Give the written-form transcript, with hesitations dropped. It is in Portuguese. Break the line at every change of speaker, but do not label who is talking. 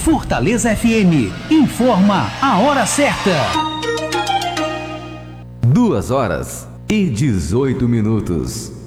Fortaleza FM informa a hora certa.
2 horas e 18 minutos.